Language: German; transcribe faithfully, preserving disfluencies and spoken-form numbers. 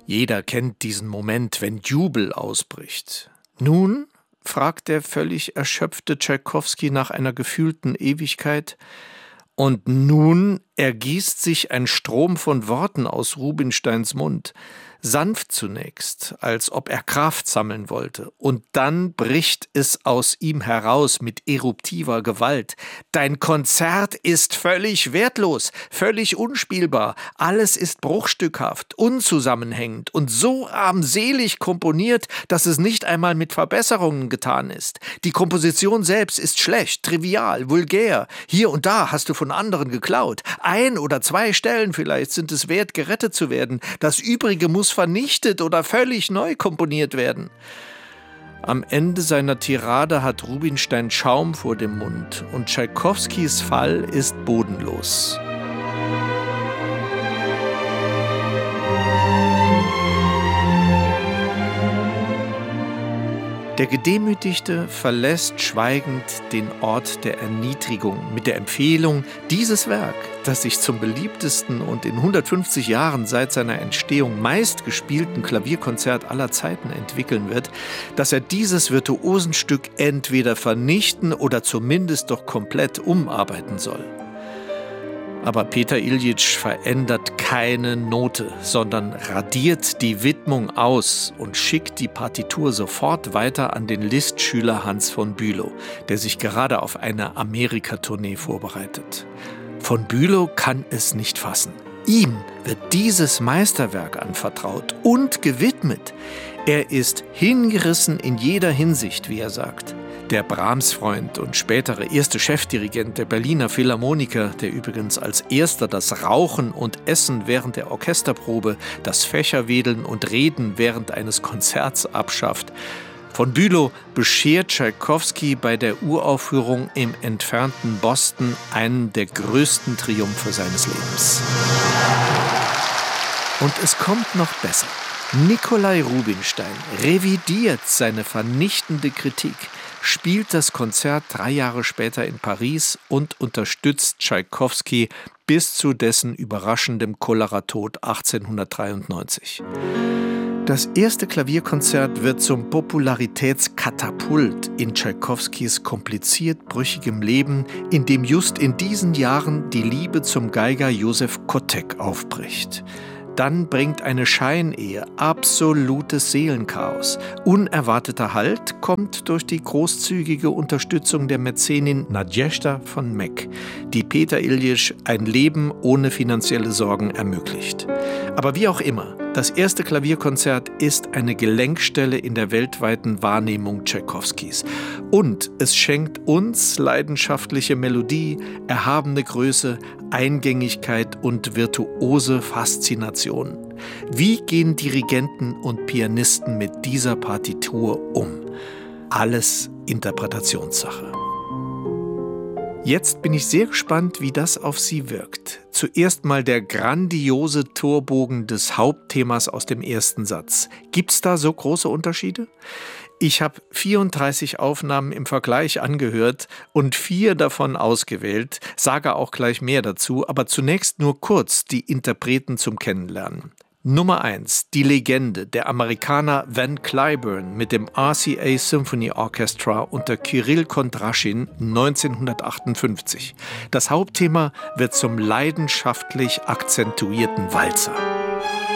Jeder kennt diesen Moment, wenn Jubel ausbricht. Nun, fragt der völlig erschöpfte Tschaikowski nach einer gefühlten Ewigkeit, und nun ergießt sich ein Strom von Worten aus Rubinsteins Mund, sanft zunächst, als ob er Kraft sammeln wollte, und dann bricht es aus ihm heraus mit eruptiver Gewalt. Dein Konzert ist völlig wertlos, völlig unspielbar, alles ist bruchstückhaft, unzusammenhängend und so armselig komponiert, dass es nicht einmal mit Verbesserungen getan ist. Die Komposition selbst ist schlecht, trivial, vulgär, hier und da hast du von anderen geklaut. Ein oder zwei Stellen vielleicht sind es wert, gerettet zu werden, das Übrige muss vernichtet oder völlig neu komponiert werden. Am Ende seiner Tirade hat Rubinstein Schaum vor dem Mund und Tschaikowskis Fall ist bodenlos. Der Gedemütigte verlässt schweigend den Ort der Erniedrigung mit der Empfehlung, dieses Werk, das sich zum beliebtesten und in hundertfünfzig Jahren seit seiner Entstehung meistgespielten Klavierkonzert aller Zeiten entwickeln wird, dass er dieses Virtuosenstück entweder vernichten oder zumindest doch komplett umarbeiten soll. Aber Peter Iljitsch verändert keine Note, sondern radiert die Widmung aus und schickt die Partitur sofort weiter an den Liszt-Schüler Hans von Bülow, der sich gerade auf eine Amerika-Tournee vorbereitet. Von Bülow kann es nicht fassen. Ihm wird dieses Meisterwerk anvertraut und gewidmet. Er ist hingerissen in jeder Hinsicht, wie er sagt. Der Brahms-Freund und spätere erste Chefdirigent der Berliner Philharmoniker, der übrigens als erster das Rauchen und Essen während der Orchesterprobe, das Fächerwedeln und Reden während eines Konzerts abschafft. Von Bülow beschert Tschaikowski bei der Uraufführung im entfernten Boston einen der größten Triumphe seines Lebens. Und es kommt noch besser. Nikolai Rubinstein revidiert seine vernichtende Kritik, spielt das Konzert drei Jahre später in Paris und unterstützt Tschaikowski bis zu dessen überraschendem Choleratod achtzehnhundertdreiundneunzig. Das erste Klavierkonzert wird zum Popularitätskatapult in Tschaikowskis kompliziert brüchigem Leben, in dem just in diesen Jahren die Liebe zum Geiger Josef Kotek aufbricht. Dann bringt eine Scheinehe absolutes Seelenchaos. Unerwarteter Halt kommt durch die großzügige Unterstützung der Mäzenin Nadjezhda von Meck, die Peter Iljitsch ein Leben ohne finanzielle Sorgen ermöglicht. Aber wie auch immer, das erste Klavierkonzert ist eine Gelenkstelle in der weltweiten Wahrnehmung Tschaikowskis. Und es schenkt uns leidenschaftliche Melodie, erhabene Größe, Eingängigkeit und virtuose Faszination. Wie gehen Dirigenten und Pianisten mit dieser Partitur um? Alles Interpretationssache. Jetzt bin ich sehr gespannt, wie das auf Sie wirkt. Zuerst mal der grandiose Torbogen des Hauptthemas aus dem ersten Satz. Gibt's da so große Unterschiede? Ich habe vierunddreißig Aufnahmen im Vergleich angehört und vier davon ausgewählt, sage auch gleich mehr dazu, aber zunächst nur kurz die Interpreten zum Kennenlernen. Nummer eins, die Legende, der Amerikaner Van Cliburn mit dem R C A Symphony Orchestra unter Kirill Kondraschin neunzehnhundertachtundfünfzig. Das Hauptthema wird zum leidenschaftlich akzentuierten Walzer.